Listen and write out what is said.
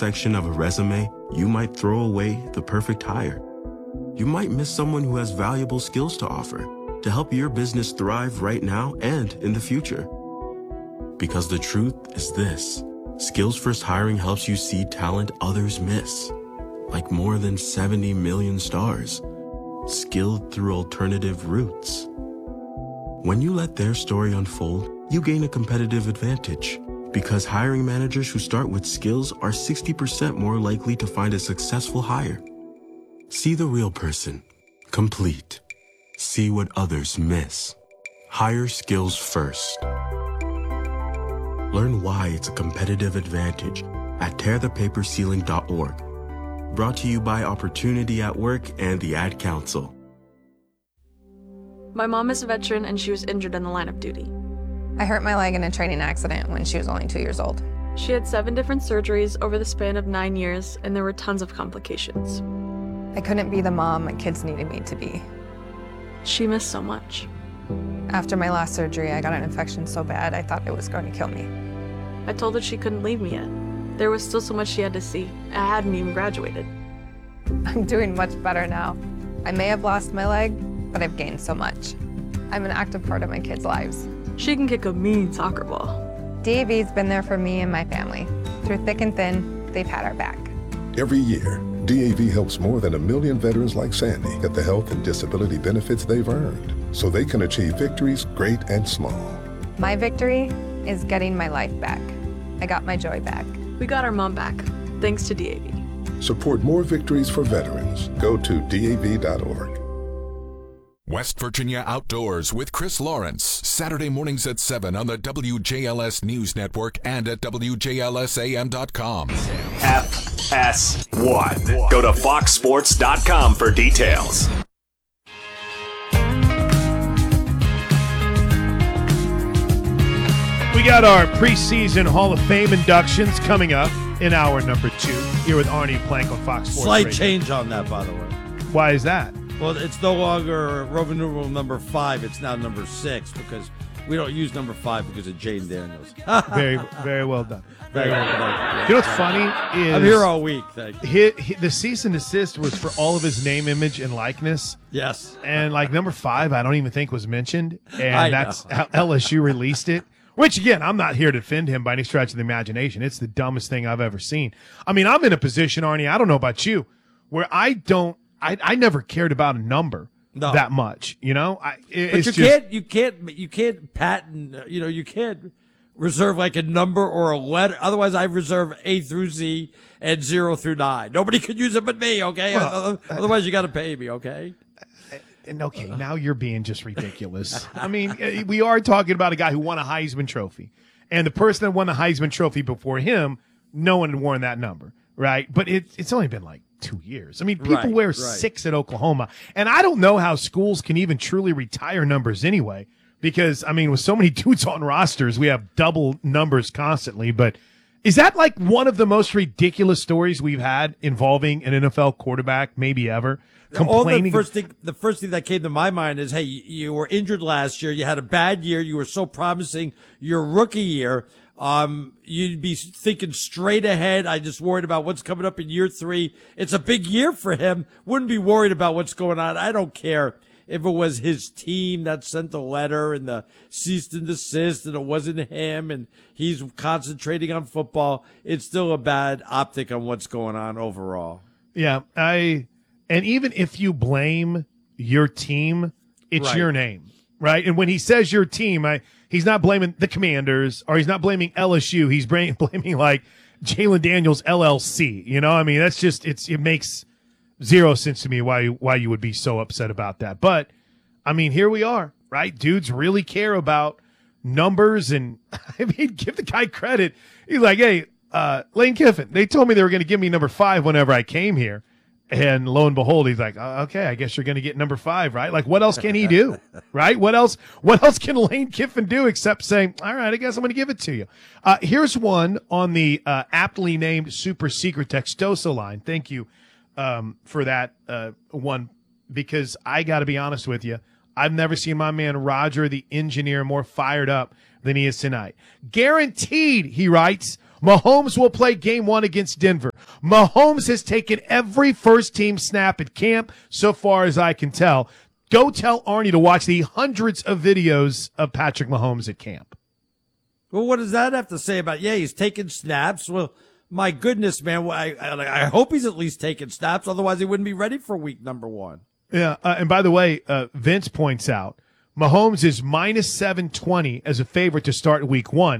section of a resume, you might throw away the perfect hire. You might miss someone who has valuable skills to offer to help your business thrive right now and in the future. Because the truth is this: Skills First Hiring helps you see talent others miss, like more than 70 million stars, skilled through alternative routes. When you let their story unfold, you gain a competitive advantage, because hiring managers who start with skills are 60% more likely to find a successful hire. See the real person, complete. See what others miss. Hire skills first. Learn why it's a competitive advantage at tearthepaperceiling.org. Brought to you by Opportunity at Work and the Ad Council. My mom is a veteran and she was injured in the line of duty. I hurt my leg in a training accident when she was only 2 years old. She had 7 different surgeries over the span of 9 years, and there were tons of complications. I couldn't be the mom my kids needed me to be. She missed so much. After my last surgery, I got an infection so bad I thought it was going to kill me. I told her she couldn't leave me yet. There was still so much she had to see. I hadn't even graduated. I'm doing much better now. I may have lost my leg, but I've gained so much. I'm an active part of my kids' lives. She can kick a mean soccer ball. DAV's been there for me and my family. Through thick and thin, they've had our back. Every year, DAV helps more than 1 million veterans like Sandy get the health and disability benefits they've earned, so they can achieve victories great and small. My victory is getting my life back. I got my joy back. We got our mom back, thanks to DAV. Support more victories for veterans. Go to DAV.org. West Virginia Outdoors with Chris Lawrence, Saturday mornings at 7 on the WJLS News Network and at WJLSAM.com. FS1. Go to foxsports.com for details. We got our preseason Hall of Fame inductions coming up in hour number 2 here with Arnie Plank on Fox Sports Slight Radio. change on that, by the way. Why is that? Well, it's no longer Roman numeral number 5. It's now number 6 because we don't use number 5 because of Jane Daniels. Very, very well done. Very well done. You know what's funny is I'm here all week. Thank you. the cease and desist was for all of his name, image, and likeness. Yes. And like number 5, I don't even think was mentioned. And I that's know. how LSU released it. Which, again, I'm not here to defend him by any stretch of the imagination. It's the dumbest thing I've ever seen. I mean, I'm in a position, Arnie, I don't know about you, where I never cared about a number that much, you know? You can't patent, you can't reserve like a number or a letter. Otherwise, I reserve A through Z and 0 through 9. Nobody could use it but me, okay? Well, otherwise, you got to pay me, okay? And okay, now you're being just ridiculous. I mean, we are talking about a guy who won a Heisman Trophy. And the person that won the Heisman Trophy before him, no one had worn that number, right? But it's only been like 2 years. I mean, people wear 6 at Oklahoma. And I don't know how schools can even truly retire numbers anyway. Because, I mean, with so many dudes on rosters, we have double numbers constantly. But is that like one of the most ridiculous stories we've had involving an NFL quarterback maybe ever? Complaining. The first thing that came to my mind is, hey, you were injured last year. You had a bad year. You were so promising your rookie year. You'd be thinking straight ahead. I just worried about what's coming up in year 3. It's a big year for him. Wouldn't be worried about what's going on. I don't care if it was his team that sent the letter and the cease and desist and it wasn't him and he's concentrating on football. It's still a bad optic on what's going on overall. Yeah, and even if you blame your team, it's your name, right? And when he says your team, he's not blaming the Commanders or he's not blaming LSU. He's blaming like Jalen Daniels LLC. You know, I mean, that's just it makes zero sense to me why you would be so upset about that. But I mean, here we are, right? Dudes really care about numbers, and I mean, give the guy credit. He's like, hey, Lane Kiffin, they told me they were going to give me number 5 whenever I came here. And lo and behold, he's like, okay, I guess you're going to get number 5, right? Like, what else can he do, right? What else can Lane Kiffin do except saying, all right, I guess I'm going to give it to you. Here's one on the aptly named super secret Textosa line. Thank you for that one, because I got to be honest with you. I've never seen my man Roger, the engineer, more fired up than he is tonight. Guaranteed, he writes, Mahomes will play game 1 against Denver. Mahomes has taken every first-team snap at camp so far as I can tell. Go tell Arnie to watch the hundreds of videos of Patrick Mahomes at camp. Well, what does that have to say about, he's taking snaps? Well, my goodness, man, I hope he's at least taking snaps. Otherwise, he wouldn't be ready for week number 1. Yeah, and by the way, Vince points out, Mahomes is minus 720 as a favorite to start week 1.